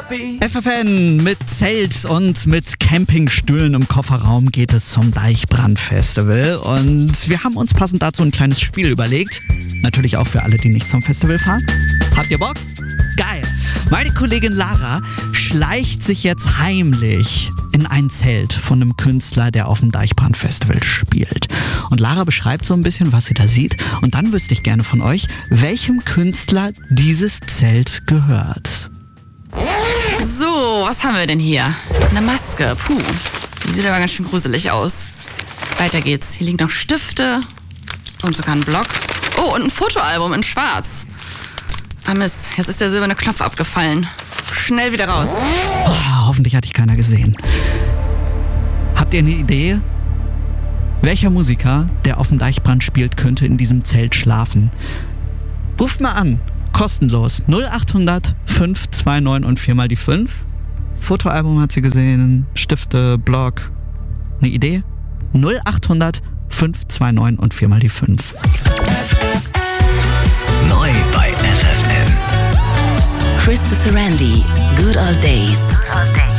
FFN mit Zelt und mit Campingstühlen im Kofferraum geht es zum Deichbrand-Festival. Und wir haben uns passend dazu ein kleines Spiel überlegt. Natürlich auch für alle, die nicht zum Festival fahren. Habt ihr Bock? Geil! Meine Kollegin Lara schleicht sich jetzt heimlich in ein Zelt von einem Künstler, der auf dem Deichbrand-Festival spielt. Und Lara beschreibt so ein bisschen, was sie da sieht. Und dann wüsste ich gerne von euch, welchem Künstler dieses Zelt gehört. So, was haben wir denn hier? Eine Maske. Puh, die sieht aber ganz schön gruselig aus. Weiter geht's. Hier liegen noch Stifte und sogar ein Block. Oh, und ein Fotoalbum in schwarz. Ah Mist, jetzt ist der silberne Knopf abgefallen. Schnell wieder raus. Oh, hoffentlich hat dich keiner gesehen. Habt ihr eine Idee? Welcher Musiker, der auf dem Deichbrand spielt, könnte in diesem Zelt schlafen? Ruft mal an. Kostenlos. 0800 529 und 4 mal die 5. Fotoalbum hat sie gesehen. Stifte, Block. Eine Idee? 0800 529 und 4 mal die 5. Neu bei FFN. Krista Sarandon, Good Old Days.